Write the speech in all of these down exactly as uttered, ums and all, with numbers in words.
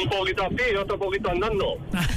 Un poquito así, otro poquito andando.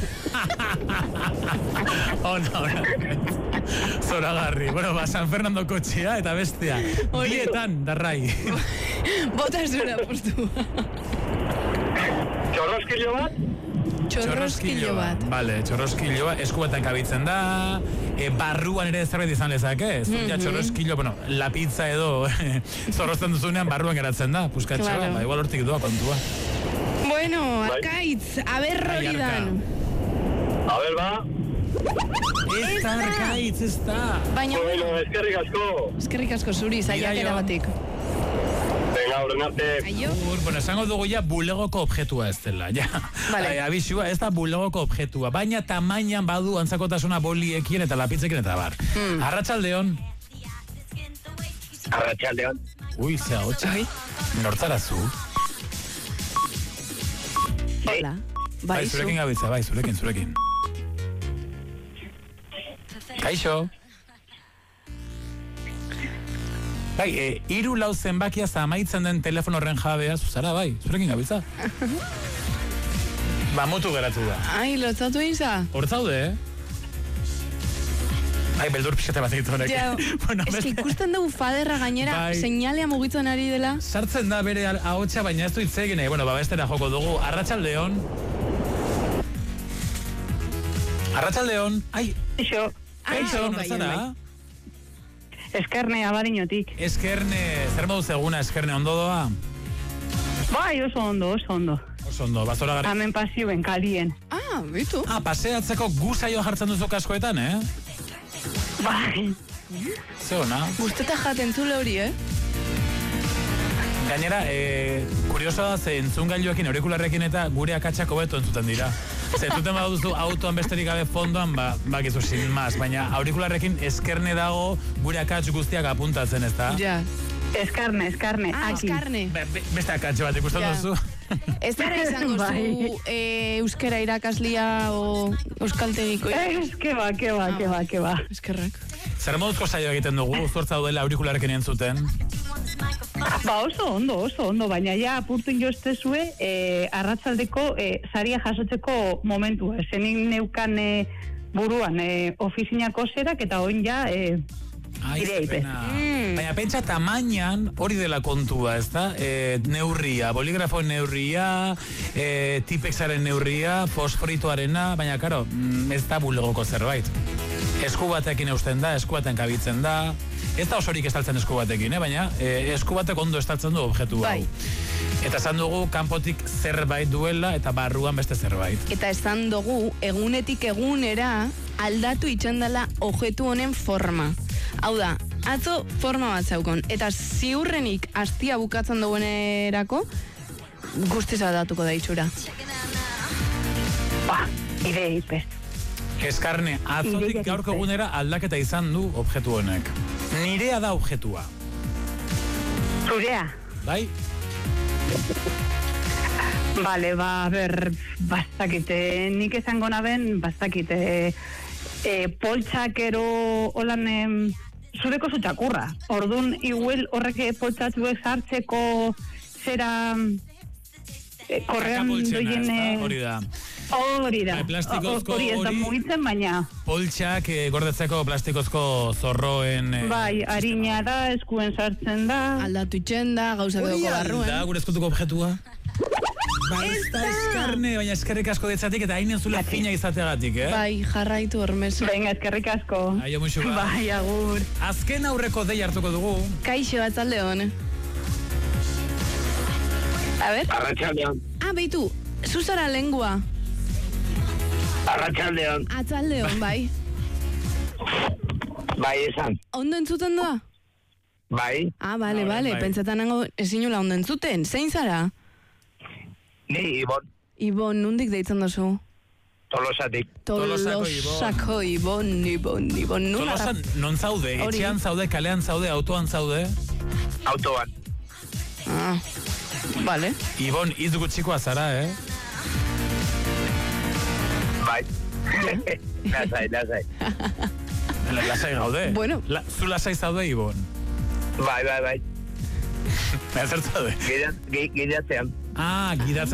Ona, ona. Zoragarri. Bueno, ba, San Fernando kotxea eta bestea. Bietan, darrai. Bota zura postu. Txorroskilo bat? Txorroskilo bat. Vale, txorroskilo bat. Eskubaten kabitzen da. E, barruan ere zerbait izan lezake. Zuria mm-hmm. txorroskilo, bueno, la pizza edo zorrozten duzunean barruan geratzen da. Puskatxoa, claro. Ba, igual hortik doa kontua. Bueno, Arkaitz, a ber hori dan. A ber, ba. Ez da, Arkaitz, ez da. Baina, bueno, eskerrik asko. Eskerrik asko zuri, zaiak erabatik. Venga, horren arte. Aio. Bueno, esango dugu ja bulegoko objetua ez dela, ja. Vale. Abisua, ez da bulegoko objetua, baina tamainan badu antzakotasuna boliekin eta lapitzekin eta bar. Mm. Arratsaldeon. Arratsaldeon. Ui, zea hotxa. Nortzara zu? Hola. Bai, bai zurekin gabiltza, bai, zurekin, zurekin. Kaixo. Bai, e, iru lau zenbakia zamaitzen den telefono horren jabea, zuzara, bai, zurekin gabiltza. Ba, mutu geratu da. Ai, lotzatu iza. Hortzaude, eh? Ai, beldur pixate bat egitu honek. Ja, bueno, es que ikusten dugu faderra gainera, bai. Seinalea mugitzen ari dela. Sartzen da bere ahotsa, baina ez du hitz egin, bueno, ba, bestera joko dugu. Arratsaldeon. Arratsaldeon. Ai. Eixo. Eixo, norzara? Eskerne, abariñotik. Eskerne, zer moduz eguna, Eskerne, ondo doa? Bai, oso ondo, oso ondo. Oso ondo, bazora gara. Hemen pasioen, kalien. Ah, bitu. Ah, paseatzeko guzaio jartzen duzu kaskoetan, eh? Bai. Ze hona? Gusteta jaten zule hori, eh? Gainera, e, kurioso da, ze entzungailuekin, aurikularrekin eta gure akatsak hobeto entzuten dira. Ze entzuten baduzu autoan besterik gabe fondoan, ba, bakizu sin más, baina aurikularrekin Eskerne dago gure akats guztiak apuntatzen, ez da? Ja. Eskarne, eskarne, ah, aki. Eskarne. Be, be, beste akatxe bat ikusten ja. duzu. Ez dara izango zu e, euskera irakaslia o euskaltegiko. Ez, ke ba, ke ba, ke ba, ke ba. Eskerrak. Zer moduzko saio egiten dugu, zortza daudela aurikularrekin entzuten? Ba, oso ondo, oso ondo, baina ja apurtun joztezue e, arratsaldeko e, saria jasotzeko momentua. Zenik neukan e, buruan e, ofizinako zerak eta oin ja... E, Ai, mm. Baina pentsa tamainan hori dela kontua, ez da? E, neurria, boligrafoen neurria, e, tipexaren neurria, fosforitoarena, baina, karo, ez da bulegoko zerbait. Esku batekin eusten da, esku baten kabitzen da, ez da osorik estaltzen esku batekin, eh? Baina e, esku batek ondo estaltzen du objektu hau. Bai. Eta esan dugu kanpotik zerbait duela eta barruan beste zerbait. Eta esan dugu egunetik egunera aldatu itxandala objektu honen forma. Hau da, atzo forma bat zaukon, eta ziurrenik astia bukatzen dugunerako guztiz aldatuko da itxura. Ba, ide ipez. Eskarne, atzotik gaurko egunera aldaketa izan du objektu honek. Nirea da objektua. Zurea. Bai? Bale, ba, ber, bastakite, nik esango naben, bastakite, e, poltxakero, holan, em, zureko zutxakurra. Orduan, igual horrek poltxatuek sartzeko zera e, korrean doien... Hori da. Hori da. Plastikozko hori ez da mugitzen, baina... Poltxak e, gordetzeko plastikozko zorroen... E, bai, harina da, eskuen sartzen da... Aldatu itxen da, gauza bedoko barruen. Da, gure eskutuko objektua. Ba, ez da Eskarne, baina eskerrik asko detzatik eta hainen zula fina izateagatik, eh? Bai, jarraitu hormezu. Venga, eskerrik asko. Aio, muixu ba. Bai, agur. Azken aurreko dei hartuko dugu. Kaixo, atzalde hon. A ver. Arratsaldeon. Ah, beitu, zuzara lengua. Arratsaldeon. Atzaldeon, bai. Bai, esan. Ondo entzuten doa? Bai. Ah, bale, No, bale, bai. pentsatan nango ezinula ondo entzuten. Zein zara? Ni, Ibon. Ibon, nundik deitzen dozu? Tolosatik. Tolosako Ibon. Tolosako Ibon, Ibon, Ibon. Nula Tolosan, non zaude? Hori. Etxean zaude, kalean zaude, autoan zaude? Autoan. Ah, bale. Ibon, hitz gutxikoa zara, eh? Bai. Lasai, lasai. Lasai gaude. Bueno. La, zu lasai zaude, Ibon. Bai, bai, bai. Zer zaude? Gidatzean. Ah, gidatzen